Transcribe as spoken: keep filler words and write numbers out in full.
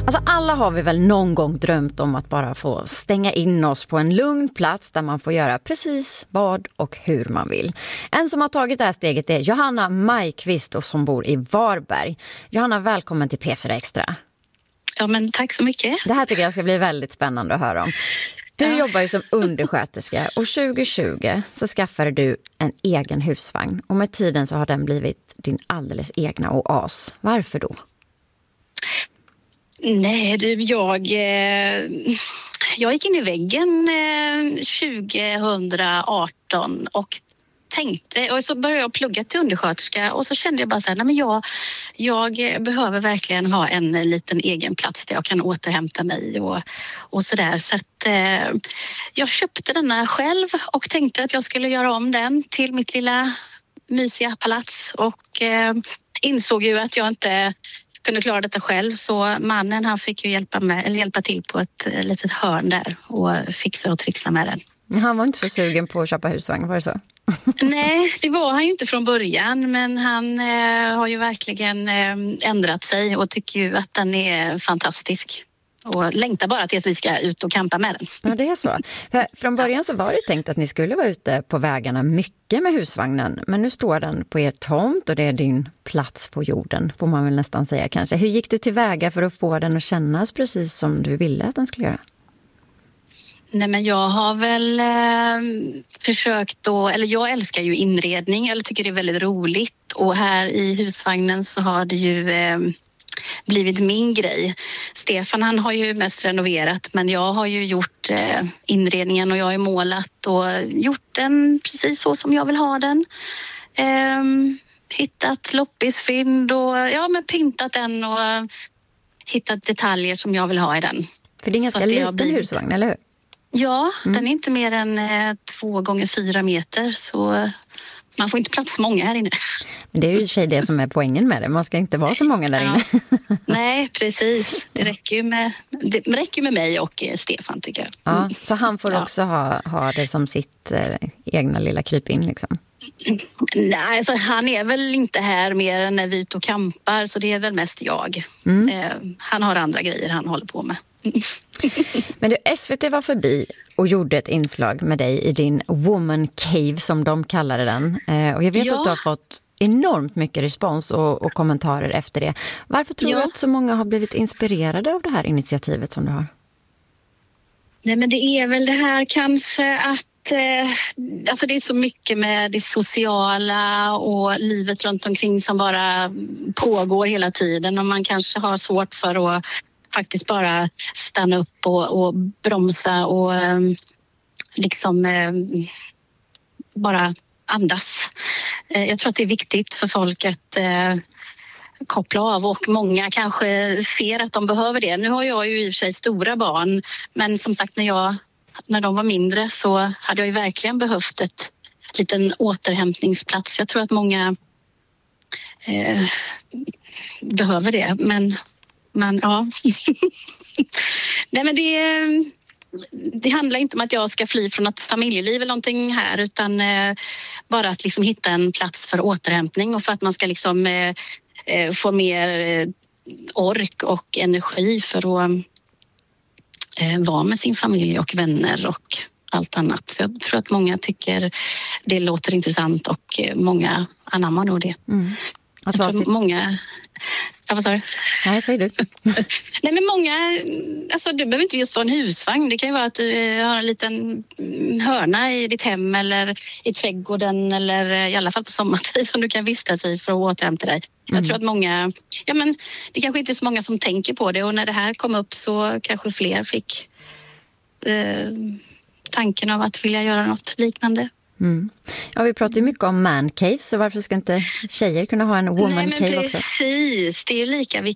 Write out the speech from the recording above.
Alltså alla har vi väl någon gång drömt om att bara få stänga in oss på en lugn plats där man får göra precis vad och hur man vill. En som har tagit det här steget är Johanna Majqvist och som bor i Varberg. Johanna, välkommen till P fyra Extra. Ja, men tack så mycket. Det här tycker jag ska bli väldigt spännande att höra om. Du ja. jobbar ju som undersköterska och tjugo tjugo så skaffade du en egen husvagn. Och med tiden så har den blivit din alldeles egna oas. Varför då? Nej, du, jag, eh, jag gick in i väggen eh, tjugo arton och tänkte, och så började jag plugga till undersköterska och så kände jag bara så här, nej men jag, jag behöver verkligen ha en liten egen plats där jag kan återhämta mig och, och sådär. Så att eh, jag köpte denna själv och tänkte att jag skulle göra om den till mitt lilla mysiga palats och eh, insåg ju att jag inte kunde klara detta själv, så mannen han fick ju hjälpa, med, eller hjälpa till på ett litet hörn där och fixa och trixa med den. Han var inte så sugen på att köpa husvagn, var det så? Nej, det var han ju inte från början, men han eh, har ju verkligen eh, ändrat sig och tycker ju att den är fantastisk. Och längtar bara till att vi ska ut och campa med den. Ja, det är så. För från början så var det tänkt att ni skulle vara ute på vägarna mycket med husvagnen. Men nu står den på er tomt och det är din plats på jorden, får man väl nästan säga kanske. Hur gick du tillväga för att få den att kännas precis som du ville att den skulle göra? Nej, men jag har väl eh, försökt då, eller jag älskar ju inredning, eller tycker det är väldigt roligt. Och här i husvagnen så har det ju eh, blivit min grej. Stefan han har ju mest renoverat, men jag har ju gjort eh, inredningen och jag har målat och gjort den precis så som jag vill ha den. Eh, hittat loppisfynd och ja, men pyntat den och eh, hittat detaljer som jag vill ha i den. För det är en ganska liten blivit... husvagn, eller hur? Ja, mm. Den är inte mer än eh, två gånger fyra meter, så man får inte plats många här inne. Men det är ju i sig det som är poängen med det. Man ska inte vara så många där inne. Ja. Nej, precis. Det räcker ju med, det räcker med mig och eh, Stefan, tycker jag. Ja, så han får ja. också ha, ha det som sitt eh, egna lilla krypin liksom? Nej, alltså, han är väl inte här mer än när vi är ute och campar, så det är väl mest jag. Mm. Eh, han har andra grejer han håller på med. Men du, S V T var förbi och gjorde ett inslag med dig i din Woman Cave som de kallade den. Eh, och jag vet ja. att du har fått enormt mycket respons och, och kommentarer efter det. Varför tror ja. du att så många har blivit inspirerade av det här initiativet som du har? Nej, men det är väl det här kanske att eh, alltså det är så mycket med det sociala och livet runt omkring som bara pågår hela tiden, och man kanske har svårt för att faktiskt bara stanna upp och, och bromsa och eh, liksom eh, bara andas. Eh, jag tror att det är viktigt för folk att eh, koppla av, och många kanske ser att de behöver det. Nu har jag ju i och för sig stora barn, men som sagt när, jag, när de var mindre så hade jag ju verkligen behövt ett liten återhämtningsplats. Jag tror att många eh, behöver det, men Men ja, nej men det, det handlar inte om att jag ska fly från ett familjeliv eller någonting här, utan eh, bara att liksom hitta en plats för återhämtning och för att man ska liksom eh, få mer eh, ork och energi för att eh, vara med sin familj och vänner och allt annat. Så jag tror att många tycker det låter intressant och många anammar nog det. Mm. Jag tror att många... Ja, vad sa du? Nej, säger du. Nej, men många... Alltså, det behöver inte just vara en husvagn. Det kan ju vara att du har en liten hörna i ditt hem eller i trädgården eller i alla fall på sommartid som du kan vistas i för att återhämta dig. Mm. Jag tror att många... Ja, men det kanske inte är så många som tänker på det, och när det här kom upp så kanske fler fick eh, tanken av att vilja göra något liknande. Mm. Ja, vi pratar ju mycket om man cave, så varför ska inte tjejer kunna ha en woman Nej, men cave precis. också? Precis, det är ju lika